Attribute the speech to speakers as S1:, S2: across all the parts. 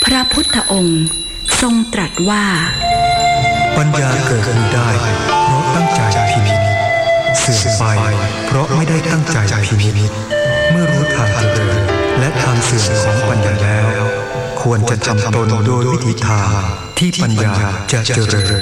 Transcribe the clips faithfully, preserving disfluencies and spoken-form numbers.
S1: พระพุทธองค์ทรงตรัสว่า
S2: ปัญญาเกิดขึ้นได้เพราะตั้งใจพินิจเสื่อมไปเพราะไม่ได้ตั้งใจพินิจเมื่อรู้ทางเจริญและทางเสื่อมของปัญญาแล้วควรจะทำตนโดยวิธีทางที่ปัญญาจะเจริญ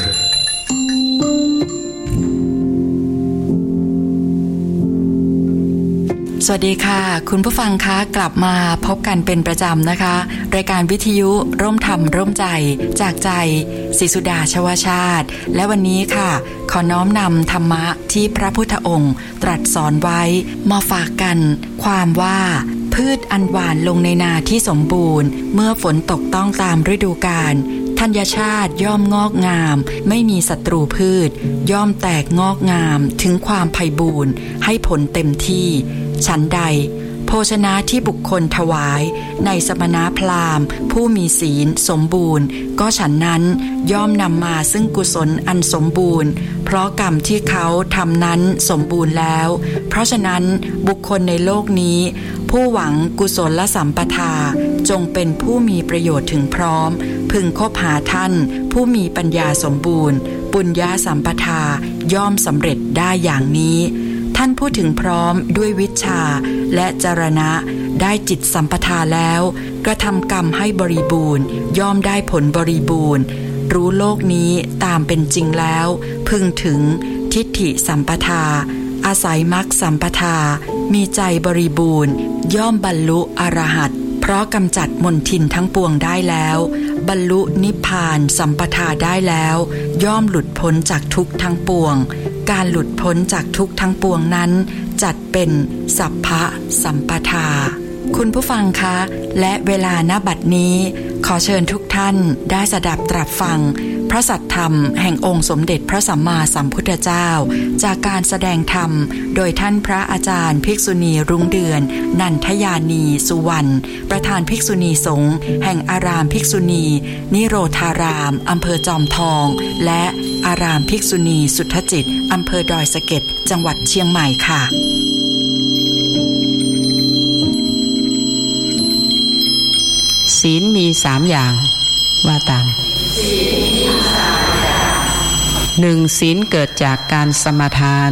S3: สวัสดีค่ะคุณผู้ฟังคะกลับมาพบกันเป็นประจำนะคะรายการวิทยุร่วมธรรมร่วมใจจากใจศรีสุดาชวชาติและวันนี้ค่ะขอน้อมนำธรรมะที่พระพุทธองค์ตรัสสอนไว้มาฝากกันความว่าพืชอันหวานลงในนาที่สมบูรณ์เมื่อฝนตกต้องตามฤดูกาลธัญชาติย่อมงอกงามไม่มีศัตรูพืชย่อมแตกงอกงามถึงความไพบูรณ์ให้ผลเต็มที่ฉันใดโภชนะที่บุคคลถวายในสมณพราหมณ์ผู้มีศีลสมบูรณ์ก็ฉันนั้นย่อมนำมาซึ่งกุศลอันสมบูรณ์เพราะกรรมที่เขาทำนั้นสมบูรณ์แล้วเพราะฉะนั้นบุคคลในโลกนี้ผู้หวังกุศลและสัมปทาจงเป็นผู้มีประโยชน์ถึงพร้อมพึงคบหาท่านผู้มีปัญญาสมบูรณ์ปุญญาสัมปทาย่อมสำเร็จได้อย่างนี้ท่านพูดถึงพร้อมด้วยวิชชาและจรณะได้จิตสัมปทาแล้วกระทำกรรมให้บริบูรณ์ย่อมได้ผลบริบูรณ์รู้โลกนี้ตามเป็นจริงแล้วพึงถึงทิฏฐิสัมปทาอาศัยมรรคสัมปทามีใจบริบูรณ์ย่อมบรรลุอรหัตเพราะกำจัดมลทินทั้งปวงได้แล้วบรรลุนิพพานสัมปทาได้แล้วย่อมหลุดพ้นจากทุกข์ทั้งปวงการหลุดพ้นจากทุกข์ทั้งปวงนั้นจัดเป็นสัพพะสัมปทาคุณผู้ฟังคะและเวลาณบัดนี้ขอเชิญทุกท่านได้สดับตรับฟังพระสัทธรรมแห่งองค์สมเด็จพระสัมมาสัมพุทธเจ้าจากการแสดงธรรมโดยท่านพระอาจารย์ภิกษุณีรุ่งเดือนนันทยานีสุวรรณประธานภิกษุณีสงฆ์แห่งอารามภิกษุณีนิโรธารามอำเภอจอมทองและอารามภิกษุณีสุทธจิตอำเภอดอยสะเก็ดจังหวัดเชียงใหม่ค่ะ
S4: ศีลมีสามอย่างว่าตามหนึ่งศีลเกิดจากการสมาทาน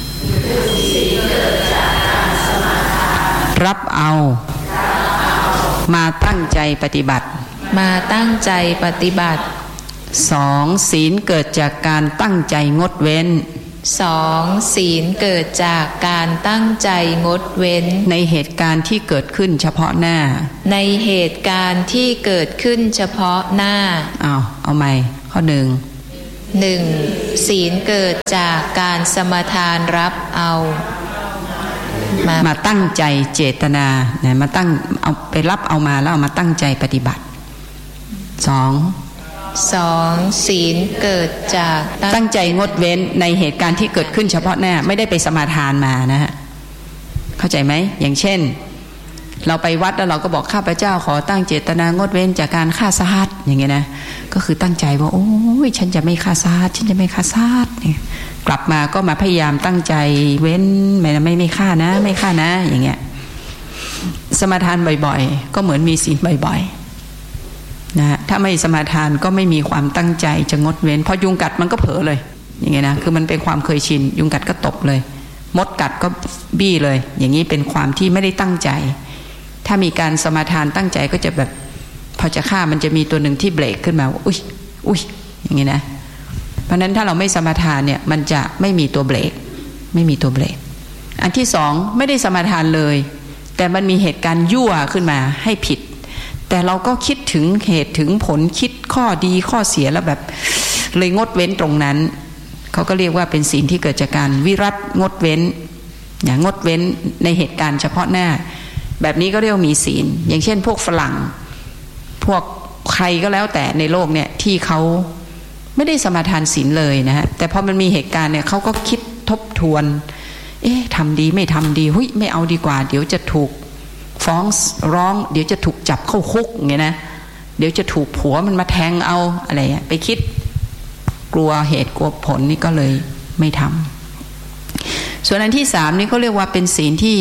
S4: รับเอามาตั้งใจปฏิบัติ
S5: มาตั้งใจปฏิบัติ
S4: สองศีลเกิดจากการตั้งใจงดเว้น
S5: สองศีลเกิดจากการตั้งใจงดเว้น
S4: ในเหตุการณ์ที่เกิดขึ้นเฉพาะหน้า
S5: ในเหตุการณ์ที่เกิดขึ้นเฉพาะหน้า
S4: เอาเอาใหม่ข้อหนึ่ง
S5: หนึ่งศีลเกิดจากการสมทานรับเอา
S4: มามาตั้งใจเจตนาเนี่ยมาตั้งเอาไปรับเอามาแล้วเอามาตั้งใจปฏิบัติสอง
S5: สองศีลเกิดจาก
S4: ตั้งใจงดเว้นในเหตุการณ์ที่เกิดขึ้นเฉพาะหน้าไม่ได้ไปสมาทานมานะฮะเข้าใจไหมอย่างเช่นเราไปวัดแล้วเราก็บอกข้าพเจ้าขอตั้งเจตนางดเว้นจากการฆ่าสัตว์อย่างเงี้ยนะก็คือตั้งใจว่าโอ้ยฉันจะไม่ฆ่าสัตว์ฉันจะไม่ฆ่าสัตว์เนี่ยกลับมาก็มาพยายามตั้งใจเว้นไม่ไม่ไม่ฆ่านะไม่ฆ่านะอย่างเงี้ยสมาทานบ่อยๆก็เหมือนมีศีลบ่อยๆนะถ้าไม่สมาทานก็ไม่มีความตั้งใจจะงดเว้นพอยุงกัดมันก็เผลอเลยอย่างเงี้ยนะคือมันเป็นความเคยชินยุงกัดก็ตบเลยมดกัดก็บี้เลยอย่างนี้เป็นความที่ไม่ได้ตั้งใจถ้ามีการสมาทานตั้งใจก็จะแบบพอจะฆ่ามันจะมีตัวหนึ่งที่เบรกขึ้นมาอุ้ยอุ้ยอย่างนี้นะเพราะนั้นถ้าเราไม่สมาทานเนี่ยมันจะไม่มีตัวเบรกไม่มีตัวเบรกอันที่สองไม่ได้สมาทานเลยแต่มันมีเหตุการณ์ยั่วขึ้นมาให้ผิดแต่เราก็คิดถึงเหตุถึงผลคิดข้อดีข้อเสียแล้วแบบเลยงดเว้นตรงนั้นเขาก็เรียกว่าเป็นศีลที่เกิดจากการวิรัตงดเว้นอย่างงดเว้นในเหตุการณ์เฉพาะหน้าแบบนี้ก็เรียกว่ามีศีลอย่างเช่นพวกฝรั่งพวกใครก็แล้วแต่ในโลกเนี่ยที่เขาไม่ได้สมาทานศีลเลยนะฮะแต่พอมันมีเหตุการณ์เนี่ยเขาก็คิดทบทวนเอ๊ะทำดีไม่ทำดีหุ้ยไม่เอาดีกว่าเดี๋ยวจะถูกฟ้องร้องเดี๋ยวจะถูกจับเข้าคุกอย่างเงี้ยนะเดี๋ยวจะถูกผัวมันมาแทงเอาอะไรไปคิดกลัวเหตุกลัวผลนี่ก็เลยไม่ทำส่วนอันที่สามนี่เขาเรียกว่าเป็นศีลที่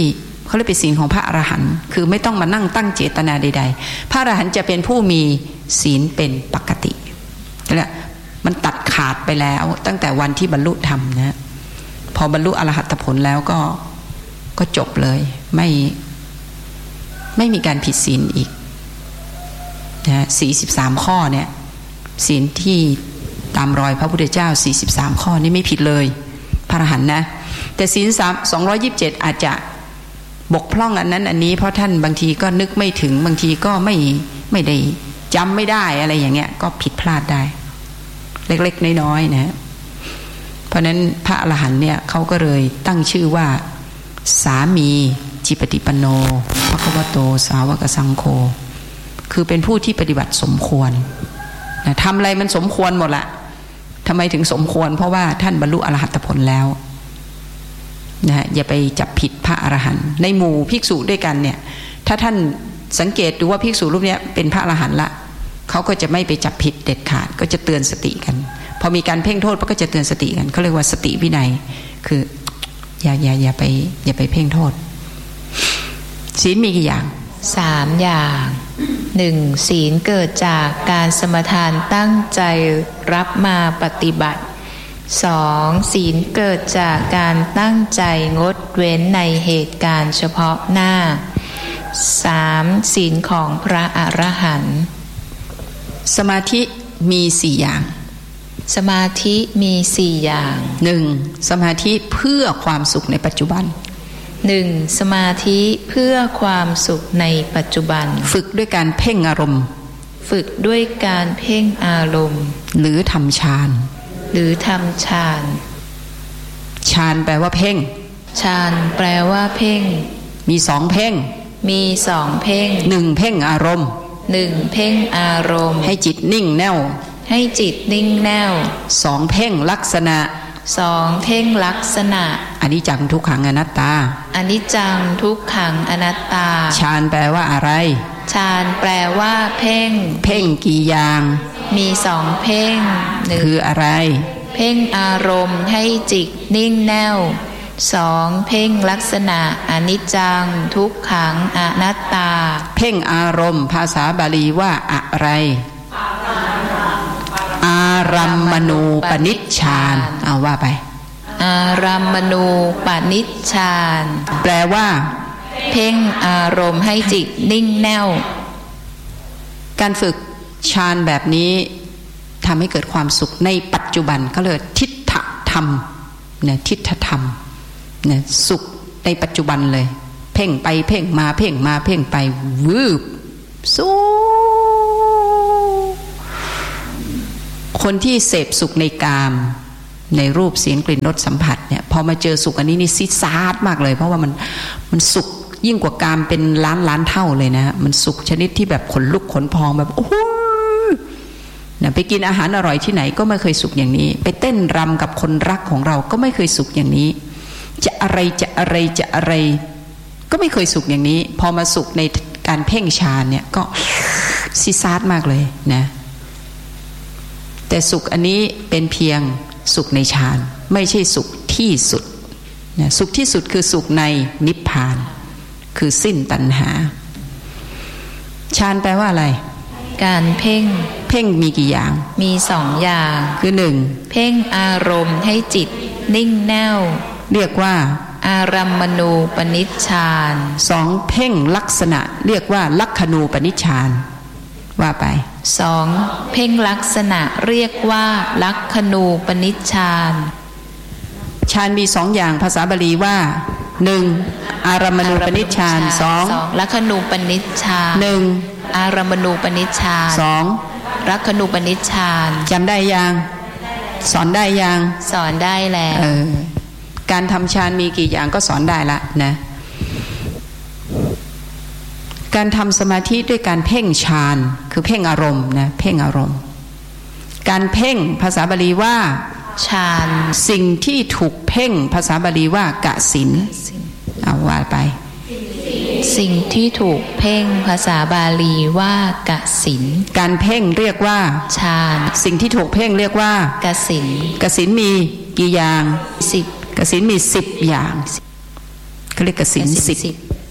S4: เขาเรียกเป็นศีลของพระอรหันต์คือไม่ต้องมานั่งตั้งเจตนาใดๆพระอรหันต์จะเป็นผู้มีศีลเป็นปกติและมันตัดขาดไปแล้วตั้งแต่วันที่บรรลุธรรมนะพอบรรลุอรหัตผลแล้วก็ก็จบเลยไม่ไม่มีการผิดศีลอีกนะสี่สิบสามข้อเนี่ยศีลที่ตามรอยพระพุทธเจ้าสี่สิบสามข้อนี่ไม่ผิดเลยพระอรหันต์นะแต่ศีลสองร้อยยี่สิบเจ็ดอาจจะบกพร่องอันนั้นอันนี้เพราะท่านบางทีก็นึกไม่ถึงบางทีก็ไม่ไม่ได้จำไม่ได้อะไรอย่างเงี้ยก็ผิดพลาดได้เล็กๆน้อยๆนะเพราะนั้นพระอรหันต์เนี่ยเขาก็เลยตั้งชื่อว่าสามีจิปฏิปันโนภควโตสาวกสังโฆคือเป็นผู้ที่ปฏิบัติสมควรนะทำอะไรมันสมควรหมดละทำไมถึงสมควรเพราะว่าท่านบรรลุอรหัตผลแล้วนะอย่าไปจับผิดพระอรหันต์ในหมู่ภิกษุด้วยกันเนี่ยถ้าท่านสังเกตดูว่าภิกษุรูปนี้เป็นพระอรหันต์ละเขาก็จะไม่ไปจับผิดเด็ดขาดก็จะเตือนสติกันพอมีการเพ่งโทษก็จะเตือนสติกันเขาเรียกว่าสติวินัยคืออย่าอย่าอย่าไปอย่าไปเพ่งโทษศีลมีกี่อย่าง
S5: สามอย่างหนึ่งศีลเกิดจากการสมทานตั้งใจรับมาปฏิบัติสองศีลเกิดจากการตั้งใจงดเว้นในเหตุการณ์เฉพาะหน้าสามศีลของพระอรหันต์
S4: สมาธิมีสี่อย่าง
S5: สมาธิมีสี่อย่าง
S4: หนึ่งสมาธิเพื่อความสุขในปัจจุบัน
S5: หนึ่งสมาธิเพื่อความสุขในปัจจุบัน
S4: ฝึกด้วยการเพ่งอารมณ์
S5: ฝึกด้วยการเพ่งอารมณ์
S4: หรือทำฌาน
S5: หรือทำฌาน
S4: ฌานแปลว่าเพ่ง
S5: ฌานแปลว่าเพ่ง
S4: มีสองเพ่ง
S5: มีสองเพ่ง
S4: หนึ่งเพ่งอารมณ์
S5: หนึ่งเพ่งอารมณ์
S4: ให้จิตนิ่งแน่ว
S5: ให้จิตนิ่งแน่ว
S4: สองเพ่งลักษณะ
S5: สองเพ่งลักษณะ
S4: อนิจจังทุกขังอนัตตา
S5: อนิจจังทุกขังอนัตตา
S4: ฌานแปลว่าอะไร
S5: ฌานแปลว่าเพ่ง
S4: เพ่งกี่อย่าง
S5: มีสองเพ่ง
S4: คืออะไร
S5: เพ่งอารมณ์ให้จิตนิ่งแน่วสองเพ่งลักษณะอนิจจังทุกขังอนัตตา
S4: เพ่งอารมณ์ภาษาบาลีว่าอะไรอารัมมณูปนิชฌานเอาว่าไป
S5: อารัมมณูปนิชฌาน
S4: แปลว่า
S5: เพ่งอารมณ์ให้จิตนิ่งแน่ว
S4: การฝึกฌานแบบนี้ทำให้เกิดความสุขในปัจจุบันก็เลยทิฏฐธรรมเนี่ยทิฏฐธรรมเนี่ยสุขในปัจจุบันเลยเพ่งไปเพ่งมาเพ่งมาเพ่งไปวืบสู้คนที่เสพสุขในกามในรูปเสียงกลิ่นรสสัมผัสเนี่ยพอมาเจอสุขอันนี้นี่ซิดซาดมากเลยเพราะว่ามันมันสุขยิ่งกว่ากามเป็นล้านล้านเท่าเลยนะมันสุขชนิดที่แบบขนลุกขนพองแบบโอ้โหนะไปกินอาหารอร่อยที่ไหนก็ไม่เคยสุขอย่างนี้ไปเต้นรำกับคนรักของเราก็ไม่เคยสุขอย่างนี้จะอะไรจะอะไรจะอะไรก็ไม่เคยสุขอย่างนี้พอมาสุขในการเพ่งฌานเนี่ยก็ซิดซาดมากเลยนะแต่สุขอันนี้เป็นเพียงสุขในฌานไม่ใช่สุขที่สุดนะสุขที่สุดคือสุขในนิพพานคือสิ้นตัณหาฌานแปลว่าอะไร
S5: การเพ่ง
S4: เพ่งมีกี่อย่าง
S5: มีสองอย่าง
S4: คือหนึ่ง
S5: เพ่งอารมณ์ให้จิตนิ่งแน่ว
S4: เรียกว่า
S5: อารัมมณูปนิชฌาน
S4: สองเพ่งลักษณะเรียกว่าลักขณูปนิชฌานว่าไป
S5: สองเพ่งลักษณะเรียกว่าลักขณูปนิชฌาน
S4: ฌานมีสองอย่างภาษาบาลีว่าหนึ่งอารัมมณูปนิชฌานสอง
S5: ลักขณูปนิชฌาน
S4: หนึ่ง
S5: อารัมมณูปนิชฌาน
S4: สอง
S5: ลักขณูปนิชฌาน
S4: จำได้ยังสอนได้ยัง
S5: สอนได้แล้ว
S4: เออการทำฌานมีกี่อย่างก็สอนได้ละนะการทำสมาธิด้วยการเพ่งฌานคือเพ่งอารมณ์นะเพ่งอารมณ์การเพ่งภาษาบาลีว่า
S5: ฌาน
S4: สิ่งที่ถูกเพ่งภาษาบาลีว่ากสิณเอาว่าไป
S5: สิ่งที่ถูกเพ่งภาษาบาลีว่ากสิณ
S4: การเพ่งเรียกว่า
S5: ฌาน
S4: สิ่งที่ถูกเพ่งเรียกว่าก
S5: สิณ
S4: กสิณมีกี่อย่าง
S5: สิบ
S4: กสิณมีสิบอย่างเขาเรียกกสิณสิบ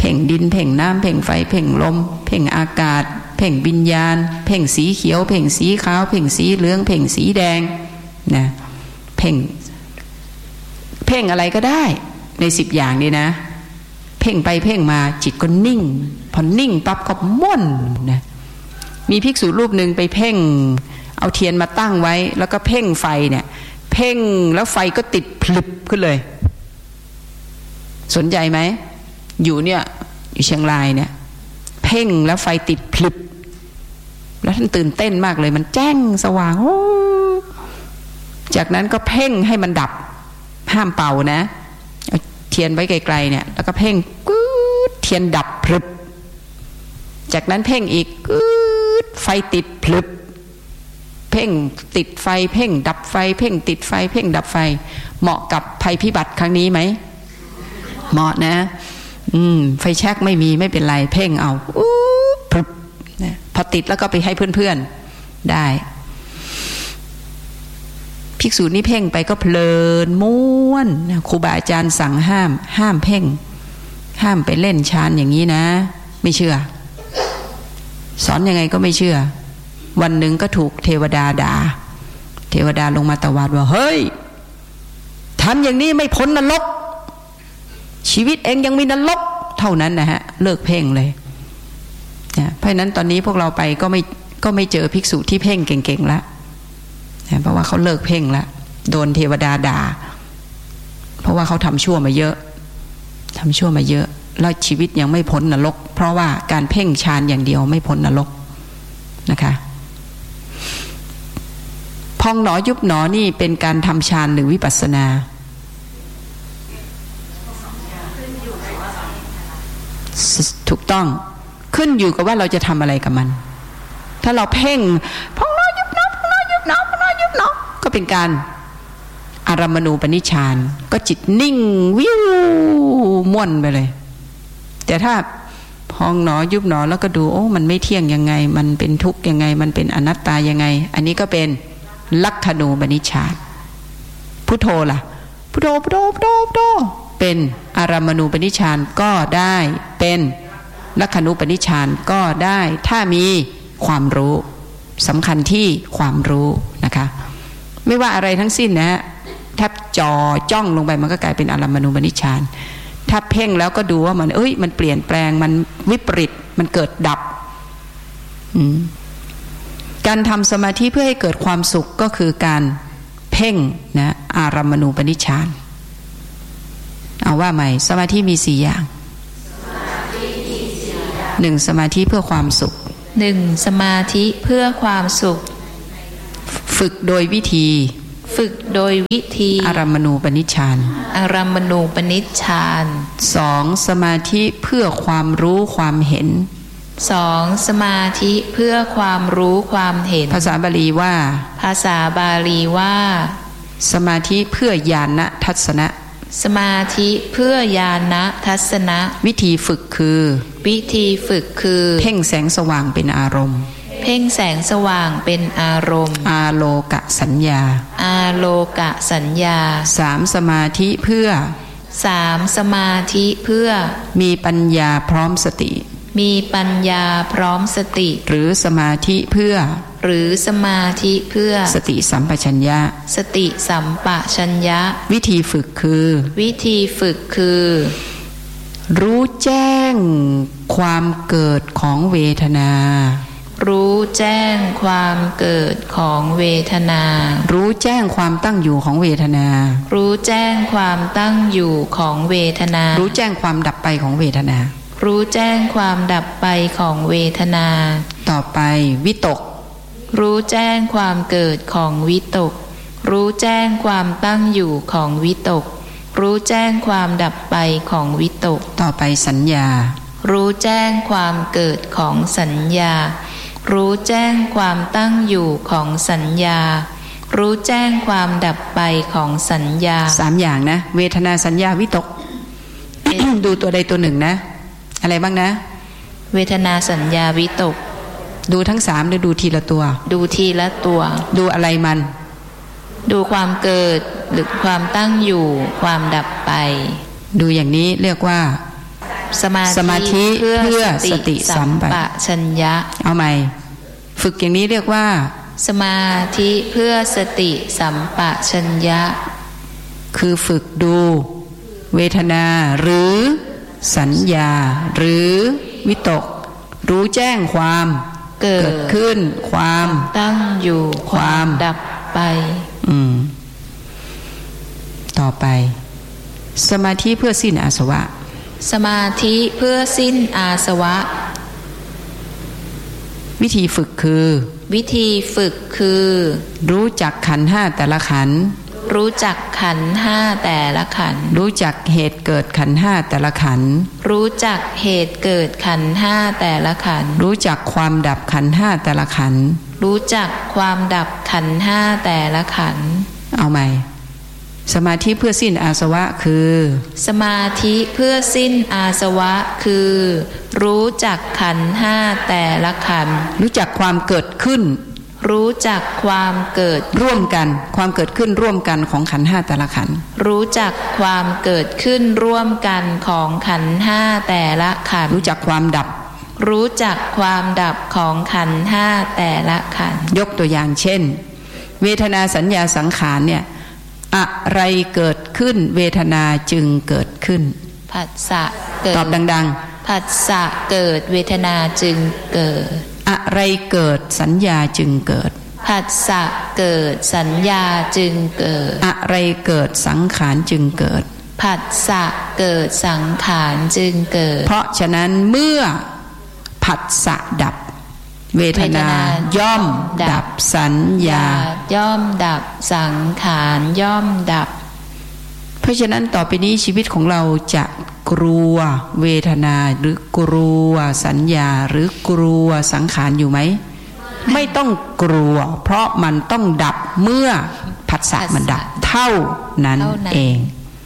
S4: พ่งดินเพ่งน้ำเพ่งไฟเพ่งลมเพ่งอากาศเพ่งวิญญาณเพ่งสีเขียวเพ่งสีขาวเพ่งสีเหลืองเพ่งสีแดงนะเพ่งเพ่งอะไรก็ได้ในสิบอย่างนี้นะเพ่งไปเพ่งมาจิตก็นิ่งพอนิ่งปั๊บก็ม่วนนะมีภิกษุรูปหนึ่งไปเพ่งเอาเทียนมาตั้งไว้แล้วก็เพ่งไฟเนี่ยเพ่งแล้วไฟก็ติดพลึบขึ้นเลยสนใจไหมอยู่เนี่ยอยู่เชียงรายเนี่ยเพ่งแล้วไฟติดพลึบแล้วท่านตื่นเต้นมากเลยมันแจ้งสว่างโอ้จากนั้นก็เพ่งให้มันดับห้ามเป่านะเอาเทียนไว้ไกลๆเนี่ยแล้วก็เพ่งกู๊ดเทียนดับพลึบจากนั้นเพ่งอีกกู๊ดไฟติดพลึบเพ่งติดไฟเพ่งดับไฟเพ่งติดไฟเพ่งดับไฟเหมาะกับภัยพิบัติครั้งนี้ไหมเหมาะนะอืมไฟแช็กไม่มีไม่เป็นไรเพ่งเอาอู้พรึบนะพอติดแล้วก็ไปให้เพื่อนๆได้ภิกษุนี่เพ่งไปก็เพลินม้วนครูบาอาจารย์สั่งห้ามห้ามเพ่งห้ามไปเล่นฌานอย่างนี้นะไม่เชื่อสอนยังไงก็ไม่เชื่อวันหนึ่งก็ถูกเทวดาด่าเทวดาลงมาตวาดว่าเฮ้ยทำอย่างนี้ไม่พ้นนรกชีวิตเองยังมีนรกเท่านั้นนะฮะเลิกเพ่งเลยนะเพราะฉะนั้นตอนนี้พวกเราไปก็ไม่ก็ไม่เจอภิกษุที่เพ่งเก่งๆแล้วนะเพราะว่าเขาเลิกเพ่งแล้วโดนเทวดาด่าเพราะว่าเขาทำชั่วมาเยอะทำชั่วมาเยอะแล้วชีวิตยังไม่พ้นนรกเพราะว่าการเพ่งฌานอย่างเดียวไม่พ้นนรกนะคะพองหนอยุบหนอนี่เป็นการทำฌานหรือวิปัสสนาถูกต้องขึ้นอยู่กับว่าเราจะทำอะไรกับมันถ้าเราเพ่งพองหนอยุบหนอพองหนอยุบหนอพองหนอยุบหนอก็เป็นการอารัมมณูปนิชฌานก็จิตนิ่งวิวม่วนไปเลยแต่ถ้าพองหนอยุบหนอแล้วก็ดูโอ้มันไม่เที่ยงยังไงมันเป็นทุกข์ยังไงมันเป็นอนัตตายังไงอันนี้ก็เป็นลักขณูปนิชฌานพุทโธล่ะพุทโธพุทโธพุทโธพุทโธเป็นอารัมมณูปนิชฌานก็ได้เป็นลักขณูปนิชฌานก็ได้ถ้ามีความรู้สำคัญที่ความรู้นะคะไม่ว่าอะไรทั้งสิ้นนะถ้าจ่อจ้องลงไปมันก็กลายเป็นอารัมมณูปนิชฌานถ้าเพ่งแล้วก็ดูว่ามันเอ้ยมันเปลี่ยนแปลงมันวิปริตมันเกิดดับการทำสมาธิเพื่อให้เกิดความสุขก็คือการเพ่งนะอารัมมณูปนิชฌานเอาว่าใหม่สมาธิมีสี่อย่างหนึ่งสมาธิเพื่อความสุข
S5: หนึ่งสมาธิเพื่อความสุข
S4: ฝึกโดยวิธี
S5: ฝึกโดยวิธี
S4: อารัมมณูปนิชฌาน
S5: อารัมมณูปนิชฌาน
S4: สองสมาธิเพื่อความรู้ความเห็น
S5: สองสมาธิเพื่อความรู้ความเห็น
S4: ภาษาบาลีว่า
S5: ภาษาบาลีว่า
S4: สมาธิเพื่อญาณทัศนะ
S5: สมาธิเพื่อญาณทัศนะ
S4: วิธีฝึกคือ
S5: วิธีฝึกคือ
S4: เพ่งแสงสว่างเป็นอารมณ์
S5: เพ่งแสงสว่างเป็นอารมณ์
S4: อาโลกะสัญญา
S5: อาโลกะสัญญา
S4: สามสมาธิเพื่อ
S5: สามสมาธิเพื่อ
S4: มีปัญญาพร้อมสติ
S5: มีปัญญาพร้อมสติ
S4: หรือสมาธิเพื่อ
S5: หรือสมาธิเพื่อ
S4: สติสัมปชัญญะ
S5: สติสัมปชัญญะ
S4: วิธีฝึกคือ
S5: วิธีฝึกคือ
S4: รู้แจ้งความเกิดของเวทนา
S5: รู้แจ้งความเกิดของเวทนา
S4: รู้แจ้งความตั้งอยู่ของเวทนา
S5: รู้แจ้งความตั้งอยู่ของเวทนา
S4: รู้แจ้งความดับไปของเวทนา
S5: รู้แจ้งความดับไปของเวทนา
S4: ต่อไปวิตก
S5: รู้แจ้งความเกิดของวิตกรู้แจ้งความตั้งอยู่ของวิตกรู้แจ้งความดับไปของวิตก
S4: ต่อไปสัญญา
S5: รู้แจ้งความเกิดของสัญญารู้แจ้งความตั้งอยู่ของสัญญารู้แจ้งความดับไปของสัญญา
S4: สามอย่างนะเวทนาสัญญาวิตก ดูตัวใดตัวหนึ่งนะอะไรบ้างนะ
S5: เวทนาสัญญาวิตก
S4: ดูทั้งสามหรือดูทีละตัว
S5: ดูทีละตัว
S4: ดูอะไรมัน
S5: ดูความเกิดหรือความตั้งอยู่ความดับไป
S4: ดูอย่างนี้เรียกว่า
S5: สมา
S4: สมาธิ
S5: ธิเพื่อ
S4: เพื่อ
S5: ส
S4: สติ
S5: ติ
S4: สั
S5: สั
S4: ม
S5: ม
S4: ป
S5: ปชัญญะ
S4: เอาใหม่ฝึกอย่างนี้เรียกว่า
S5: สมาธิเพื่อสติสัมปชัญญะ
S4: คือฝึกดูเวทนาหรือสัญญาหรือวิตกรู้แจ้งความเกิดขึ้นความ
S5: ตั้งอยู่ความดับไป
S4: อืมต่อไปสมาธิเพื่อสิ้นอาสวะ
S5: สมาธิเพื่อสิ้นอาสวะ
S4: วิธีฝึกคือ
S5: วิธีฝึกคือ
S4: รู้จักขันธ์ห้าแต่ละขันธ์
S5: รู้จักขันธ์ห้าแต่ละขันธ์
S4: รู้จักเหตุเกิดขันธ์ห้าแต่ละขันธ์
S5: รู้จักเหตุเกิดขันธ์ห้าแต่ละขันธ์
S4: รู้จักความดับขันธ์ห้าแต่ละขันธ์
S5: รู้จักความดับขันธ์ห้าแต่ละขันธ์
S4: เอาใหม่สมาธิเพื่อสิ้นอาสวะคือ
S5: สมาธิเพื่อสิ้นอาสวะคือรู้จักขันธ์ห้าแต่ละขันธ์
S4: รู้จักความเกิดขึ้น
S5: รู้จักความเกิด
S4: ร่วมกันความเกิดขึ้นร่วมกันของขันธ์ห้าแต่ละขันธ์
S5: รู้จักความเกิดขึ้นร่วมกันของขันธ์ห้าแต่ละขันธ์
S4: รู้จักความดับ
S5: รู้จักความดับของขันธ์ห้าแต่ละขันธ์
S4: ยกตัวอย่างเช่นเวทนาสัญญาสังขารเนี่ยอะไรเกิดขึ้นเวทนาจึงเกิดขึ้น
S5: ผัสสะเกิด
S4: ตอบดังๆ
S5: ผัสสะเกิดเวทนาจึงเกิด
S4: อะไรเกิดสัญญาจึงเกิด
S5: ผัสสะเกิดสัญญาจึงเกิด
S4: อะไรเกิดสังขารจึงเกิด
S5: ผัสสะเกิดสังขารจึงเกิด
S4: เพราะฉะนั้นเมื่อผัสสะดับเวทนาย่อมดับสัญญา
S5: ย่อมดับสังขารย่อมดับ
S4: เพราะฉะนั้นต่อไปนี้ชีวิตของเราจะกลัวเวทนาหรือกลัวสัญญาหรือกลัวสังขารอยู่ไหมไม่ต้องกลัวเพราะมันต้องดับเมื่อผัสสะมันดับเท่านั้นเอง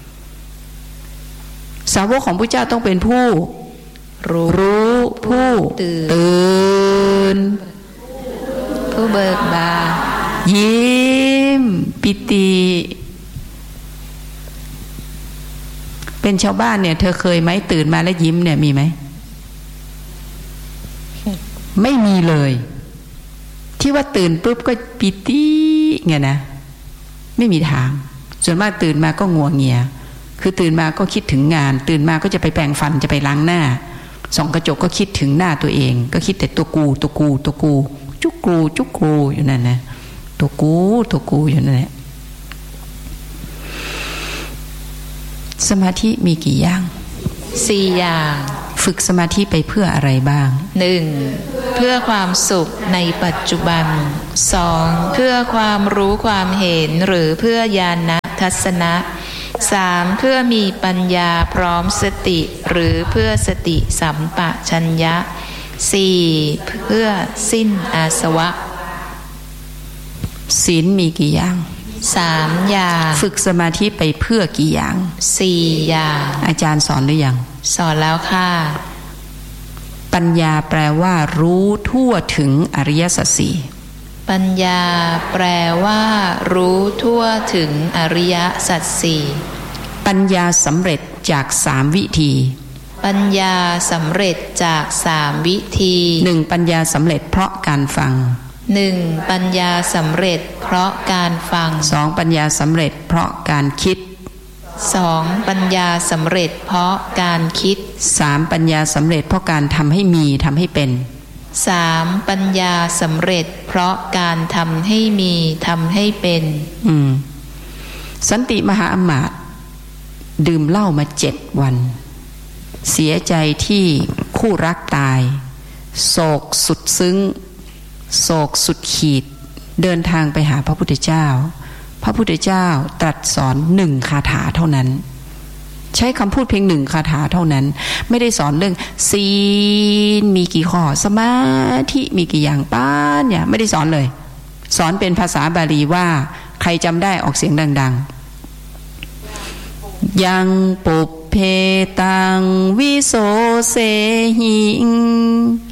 S4: สาวกของพระเจ้าต้องเป็นผู้รู้ผู้ตื่น
S5: ผู้เบิกบาน
S4: ยิ้มปิติเป็นชาวบ้านเนี่ยเธอเคยไหมตื่นมาแล้วยิ้มเนี่ยมีไหมไม่มีเลยที่ว่าตื่นปุ๊บก็ปิติไงนะไม่มีทางส่วนมากตื่นมาก็งัวเงียคือตื่นมาก็คิดถึงงานตื่นมาก็จะไปแปรงฟันจะไปล้างหน้าส่องกระจกก็คิดถึงหน้าตัวเองก็คิดแต่ตัวกูตัวกูตัวกูจุกกูจุกกูอยู่นั่นนะตัวกูตัวกูอยู่นั่นแหละสมาธิมีกี่อย่าง
S5: สี่อย่าง
S4: ฝึกสมาธิไปเพื่ออะไรบ้าง
S5: หนึ่งเพื่อความสุขในปัจจุบันสองเพื่อความรู้ความเห็นหรือเพื่อญาณทัศนะสามเพื่อมีปัญญาพร้อมสติหรือเพื่อสติสัมปชัญญะสี่เพื่อสิ้นอาสวะ
S4: ศีลมีกี่อย่าง
S5: สามอย่าง
S4: ฝึกสมาธิไปเพื่อกี่อย่าง
S5: สี่อย่าง
S4: อาจารย์สอนหรือยัง
S5: สอนแล้วค่ะ
S4: ปัญญาแปลว่ารู้ทั่วถึงอริยสัจสี่
S5: ปัญญาแปลว่ารู้ทั่วถึงอริยสัจสี่
S4: ปัญญาสำเร็จจากสามวิธี
S5: ปัญญาสำเร็จจากสามวิธี
S4: หนึ่งปัญญาสำเร็จเพราะการฟัง
S5: หนึ่งปัญญาสำเร็จเพราะการฟัง
S4: สองปัญญาสำเร็จเพราะการคิด
S5: สองปัญญาสำเร็จเพราะการคิด
S4: สามปัญญาสำเร็จเพราะการทำให้มีทำให้เป็น
S5: สามปัญญาสำเร็จเพราะการทำให้มีทำให้เป็น
S4: อืมสันติมหาอมาตย์ดื่มเหล้ามาเจ็ดวันเสียใจที่คู่รักตายโศกสุดซึ้งโศกสุดขีดเดินทางไปหาพระพุทธเจ้าพระพุทธเจ้าตรัสสอนหนึ่งคาถาเท่านั้นใช้คำพูดเพียงหนึ่งคาถาเท่านั้นไม่ได้สอนเรื่องศีลมีกี่ข้อสมาธิมีกี่อย่างป้านเนี่ยไม่ได้สอนเลยสอนเป็นภาษาบาลีว่าใครจำได้ออกเสียงดังๆยังปุเพตังวิโสเสหิง